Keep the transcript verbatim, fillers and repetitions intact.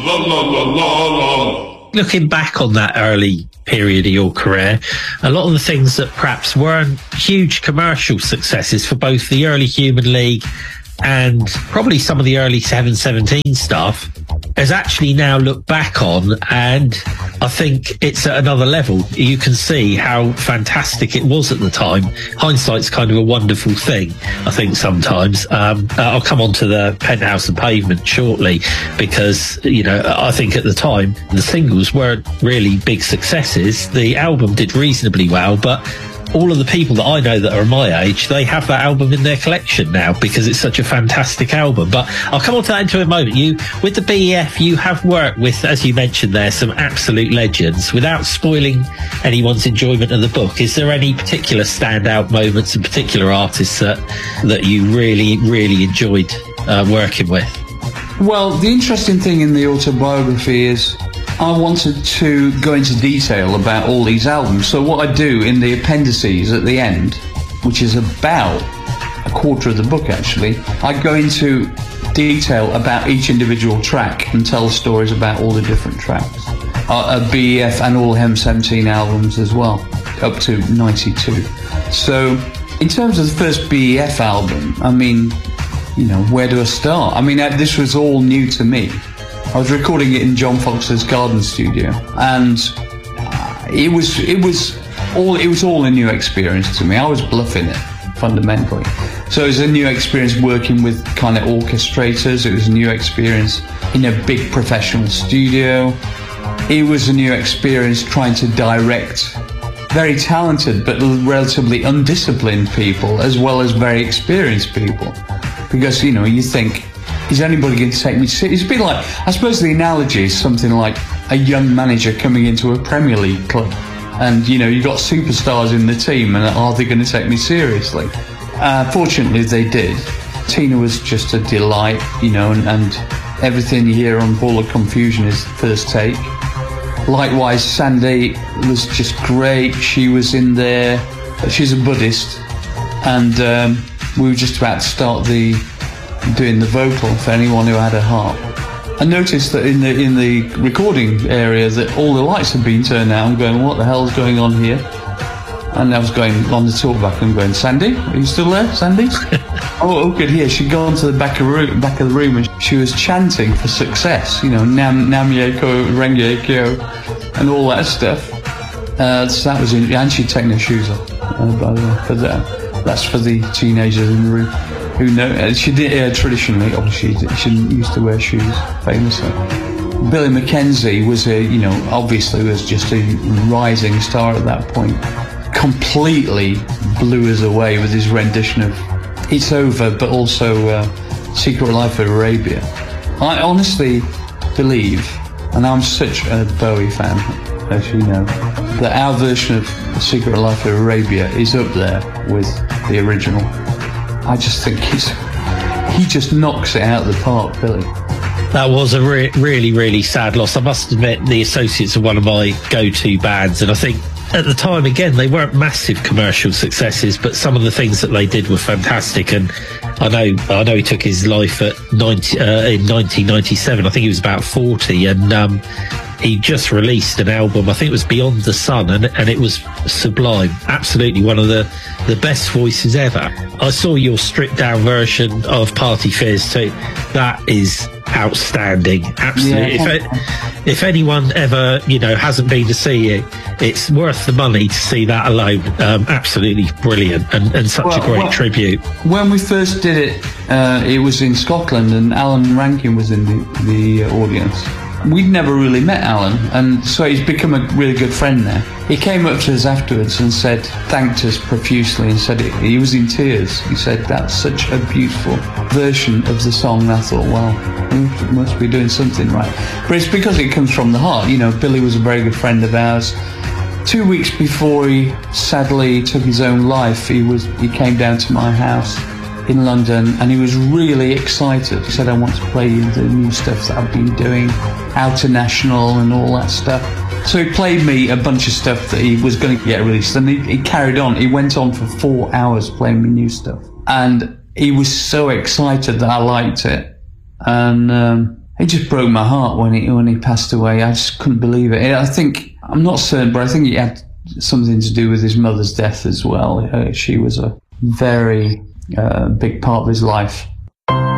La la la la la. Looking back on that early period of your career, a lot of the things that perhaps weren't huge commercial successes for both the early Human League and probably some of the early seven seventeen stuff has actually now looked back on, and I think it's at another level. You can see how fantastic it was at the time. Hindsight's kind of a wonderful thing, I think, sometimes. Um, I'll come on to the Penthouse and Pavement shortly, because, you know, I think at the time the singles weren't really big successes. The album did reasonably well, but all of the people that I know that are my age, they have that album in their collection now because it's such a fantastic album. But I'll come on to that into a moment. You, with the B E F, you have worked with, as you mentioned there, some absolute legends. Without spoiling anyone's enjoyment of the book, is there any particular standout moments and particular artists that, that you really, really enjoyed uh, working with? Well, the interesting thing in the autobiography is I wanted to go into detail about all these albums. So what I do in the appendices at the end, which is about a quarter of the book actually, I go into detail about each individual track and tell stories about all the different tracks. Uh, a B E F and all Hem seventeen albums as well, up to ninety-two. So in terms of the first B E F album, I mean, you know, where do I start? I mean, this was all new to me. I was recording it in John Fox's garden studio, and it was it was all it was all a new experience to me. I was bluffing it fundamentally, so it was a new experience working with kind of orchestrators. It was a new experience in a big professional studio. It was a new experience trying to direct very talented but relatively undisciplined people as well as very experienced people, because you know you think, is anybody going to take me seriously? It's a bit like, I suppose the analogy is something like a young manager coming into a Premier League club, and you know you've got superstars in the team, and are they going to take me seriously? Uh, fortunately they did. Tina was just a delight, you know, and, and everything you hear on Ball of Confusion is first take. Likewise, Sandy was just great. She was in there, she's a Buddhist, and um, we were just about to start the doing the vocal for anyone who had a harp. I noticed that in the in the recording area that all the lights had been turned out. I'm going, what the hell's going on here? And I was going on the talkback and going, Sandy, are you still there, Sandy? oh, oh, good. Yeah, she'd gone to the back of room, back of the room, and she was chanting for success. You know, Nam Namyeko, Rengyekyo, and all that stuff. Uh, so that was in, and she'd taken her shoes off. Uh, by the way, for that, that's for the teenagers in the room. Who know? She did uh, traditionally. Obviously, she didn't used to wear shoes. Famously, Billy Mackenzie was a, you know, obviously was just a rising star at that point. Completely blew us away with his rendition of "It's Over," but also uh, "Secret Life of Arabia." I honestly believe, and I'm such a Bowie fan, as you know, that our version of "Secret Life of Arabia" is up there with the original. I just think he's, he just knocks it out of the park, Billy. That was a re- really, really sad loss. I must admit, the Associates are one of my go-to bands, and I think at the time, again, they weren't massive commercial successes, but some of the things that they did were fantastic. And I know, I know he took his life at ninety uh, in nineteen ninety-seven. I think he was about forty, and um, he just released an album. I think it was Beyond the Sun, and and it was sublime. Absolutely one of the the best voices ever. I saw your stripped down version of Party Fears too. That is outstanding. Absolutely. Yeah. If, if anyone ever, you know, hasn't been to see it, it's worth the money to see that alone. Um, absolutely brilliant, and, and such well, a great well, tribute. When we first did it, uh, it was in Scotland, and Alan Rankin was in the, the uh, audience. We'd never really met Alan, and so he's become a really good friend now. He came up to us afterwards and said, thanked us profusely, and said it, he was in tears. He said, that's such a beautiful version of the song. And I thought, well, we must be doing something right. But it's because it comes from the heart. You know, Billy was a very good friend of ours. Two weeks before he sadly took his own life, he was he came down to my house in London, and he was really excited. He said, I want to play you the new stuff that I've been doing, Outer National and all that stuff. So he played me a bunch of stuff that he was going to get released, and he, he carried on. He went on for four hours playing me new stuff, and he was so excited that I liked it. And um, it just broke my heart when he when he passed away. I just couldn't believe it. I think, I'm not certain, but I think it had something to do with his mother's death as well. Uh, she was a very uh, big part of his life.